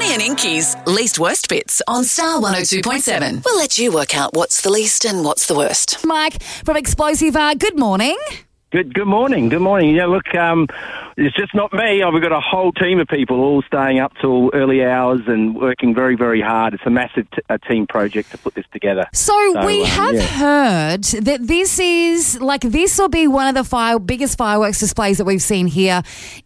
and Inky's Least Worst Bits on Star 102.7. We'll let you work out what's the least and what's the worst. Mike from Explosive, good morning. Good morning. Yeah, look, it's just not me. We've got a whole team of people all staying up till early hours and working very, very hard. It's a massive team project to put this together. So we have heard that this will be one of the biggest fireworks displays that we've seen here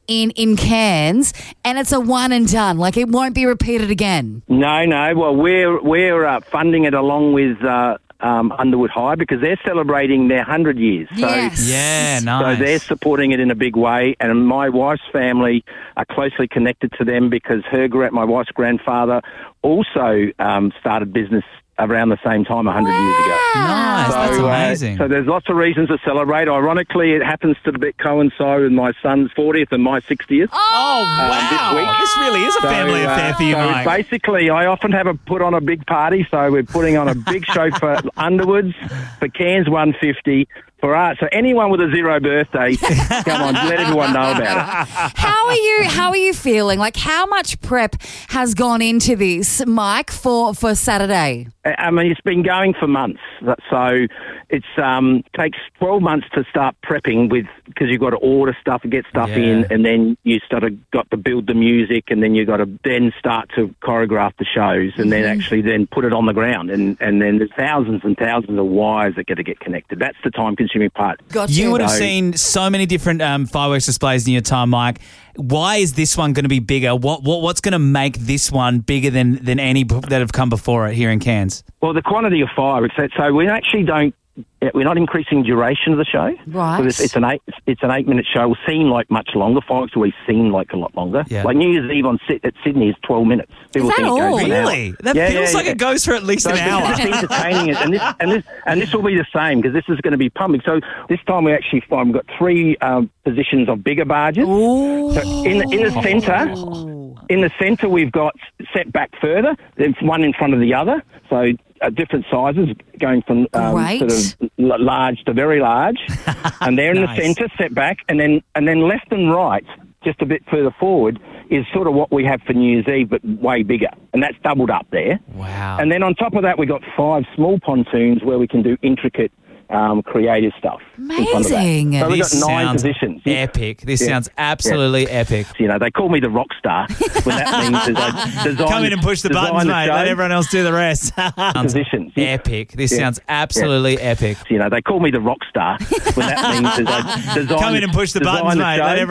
in Cairns, and it's a one and done. Like, it won't be repeated again. No. Well, we're funding it along with Underwood High because they're celebrating their 100 years. Yes. Yeah, nice. So they're supporting it in a big way, and my wife's family are closely connected to them because my wife's grandfather also started business around the same time 100 years ago. Nice, that's amazing. So there's lots of reasons to celebrate. Ironically, it happens to coincide with my son's 40th and my 60th. Oh, wow. This week. This really is a family affair for you, Mike. Basically, I often put on a big party, so we're putting on a big show for Underwoods, for Cairns 150, for us. So anyone with a 0 birthday, come on, let everyone know about it. How are you feeling? Like, how much prep has gone into this, Mike, for Saturday? I mean, it's been going for months. So it takes 12 months to start prepping because you've got to order stuff and get stuff in, and then you got to build the music, and then you've got to then start to choreograph the shows, and then actually then put it on the ground. And then there's thousands and thousands of wires that got to get connected. That's the time-consuming part. Gotcha. You would have seen so many different fireworks displays in your time, Mike. Why is this one going to be bigger? What's going to make this one bigger than any that have come before it here in Cairns? Well, the quantity of fireworks. So we actually don't. We're not increasing duration of the show. Right. So it's an 8-minute show. Will seem like much longer. Fireworks always seem like a lot longer. Yeah. Like New Year's Eve at Sydney is 12 minutes. People is that think all? it goes an hour. Really? That feels like it goes for at least an hour. It's entertaining it, and this will be the same because this is going to be pumping. So this time we've got 3 positions of bigger barges. Ooh. So in the centre. In the centre, we've got set back further. There's one in front of the other. So different sizes, going from sort of large to very large. And they're in the centre, set back, and then left and right, just a bit further forward, is sort of what we have for New Year's Eve, but way bigger. And that's doubled up there. Wow. And then on top of that, we've got 5 small pontoons where we can do intricate creative stuff. Amazing. So we've got 9 positions. Epic. This sounds absolutely epic. You know, they call me the rock star. When that means is I design. Come in and push the buttons, mate. Let everyone else do the rest. Positions. Epic. This sounds absolutely epic. You know, they call me the rock star. When that means is I design. Come in and push the buttons, mate. Let everyone